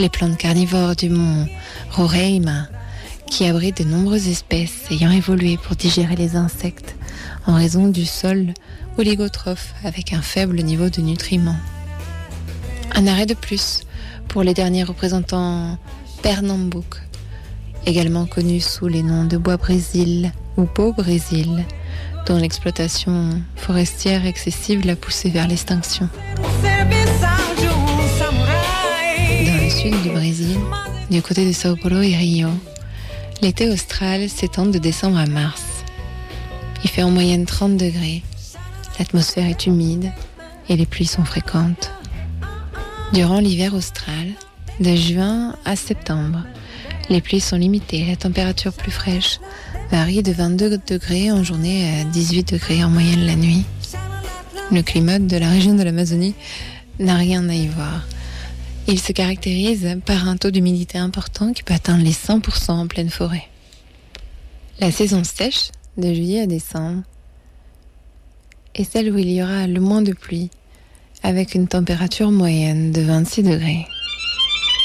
les plantes carnivores du mont Roraima, qui abritent de nombreuses espèces ayant évolué pour digérer les insectes en raison du sol oligotrophe avec un faible niveau de nutriments. Un arrêt de plus pour les derniers représentants Pernambouc, également connus sous les noms de bois Brésil ou beau Brésil, dont l'exploitation forestière excessive l'a poussé vers l'extinction. Dans le sud du Brésil, du côté de Sao Paulo et Rio, l'été austral s'étend de décembre à mars. Il fait en moyenne 30 degrés, l'atmosphère est humide et les pluies sont fréquentes. Durant l'hiver austral, de juin à septembre, les pluies sont limitées, la température plus fraîche varie de 22 degrés en journée à 18 degrés en moyenne la nuit. Le climat de la région de l'Amazonie n'a rien à y voir. Il se caractérise par un taux d'humidité important qui peut atteindre les 100% en pleine forêt. La saison sèche, de juillet à décembre, est celle où il y aura le moins de pluie, avec une température moyenne de 26 degrés.